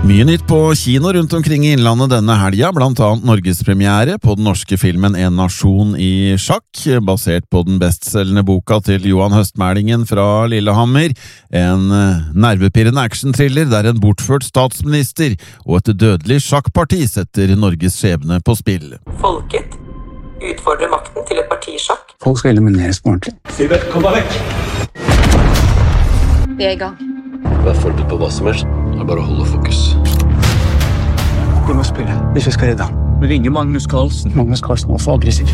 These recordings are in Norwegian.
Mye nytt på kino rundt omkring i innlandet denne helga, blant annet norgespremiere på den norske filmen En nasjon i sjakk, basert på den bestselgende boka til Johan Høstmælingen fra Lillehammer. En nervepirrende action-thriller der en bortført statsminister og et dødelig sjakkparti setter Norges skjebne på spill. Folket utfordrer makten til et partisjakk. Folk skal elimineres på ordentlig. Sivert, kom deg vekk! Vi er i gang. Vær forberedt på hva som helst. Det er bare å holde fokus. Vi må spille hvis vi skal redde ham. Vi ringer Magnus Carlsen. Magnus Carlsen var for aggressiv.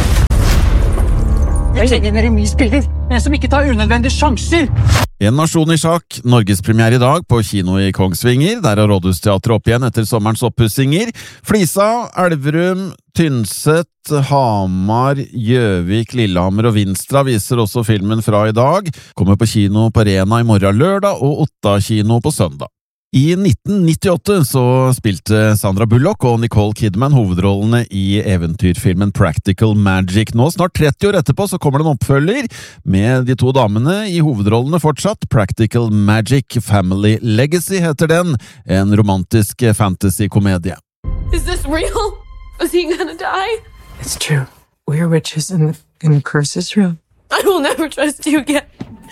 Jeg trenger en remisspiller. En som ikke tar unødvendige sjanser. En nasjon i sjakk, norgespremiere i dag på kino i Kongsvinger. Der er Rådhusteatret opp igjen etter sommerens oppussinger. Flisa, Elverum, Tynset, Hamar, Gjøvik, Lillehammer og Vinstra viser også filmen fra i dag. Kommer på kino på Rena i morgen lørdag og Otta kino på søndag. I 1998 så spilte Sandra Bullock og Nicole Kidman hovedrollene i eventyrfilmen Practical Magic. Nå, snart 30 år etterpå, så kommer det en oppfølger med de to damene i hovedrollene fortsatt. Practical Magic Family Legacy heter den, en romantisk fantasy-komedie. Is this real? Is he gonna die? It's true. We're witches and the curse is real. I will never trust you again.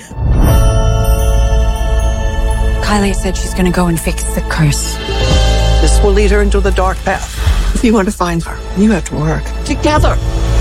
Kylie said she's gonna go and fix the curse. This will lead her into the dark path. If you want to find her, you have to work together.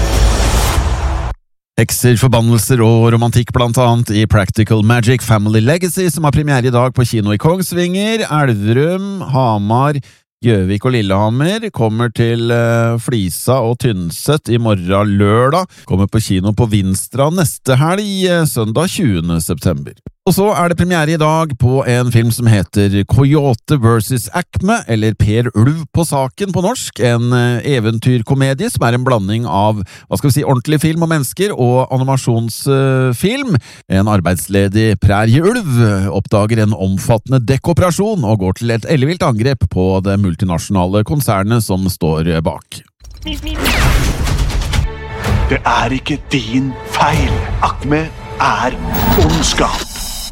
Hekser, forbannelser og romantikk blant annet i Practical Magic Family Legacy, som har premiere i dag på kino i Kongsvinger, Elverum, Hamar, Gjøvik og Lillehammer. Kommer til Flisa og Tynset i morgen lørdag. Kommer på kino på Vinstra neste helg, søndag 20. september. Og så er det premiere i dag på en film som heter Coyote vs. Acme, eller Per Ulv på saken på norsk. En eventyrkomedie som er en blanding av, ordentlig film om mennesker og animasjonsfilm. En arbeidsledig prærieulv oppdager en omfattende dekkoperasjon og går til et ellevilt angrep på det multinasjonale konsernet som står bak. Det er ikke din feil. Acme er ondskap.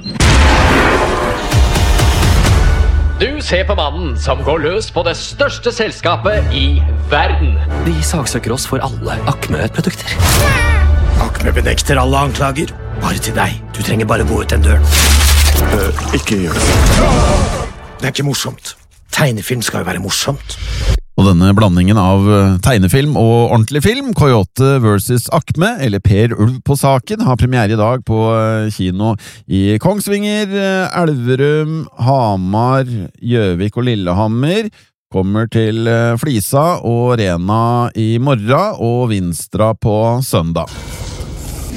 Du ser på mannen som går løs på det største selskapet i verden. De saksøker oss for alle Acme-produkter. Acme benekter alle anklager. Bare til deg. Du trenger bare gå ut den døren. Ikke gjør det. Det er ikke morsomt. Tegnefilm skal jo være morsomt. Og denne blandingen av tegnefilm og ordentlig film, Coyote vs. Acme, eller Per Ulv på saken, har premiere i dag på kino i Kongsvinger, Elverum, Hamar, Gjøvik og Lillehammer. Kommer til Flisa og Rena i morgen og Vinstra på søndag.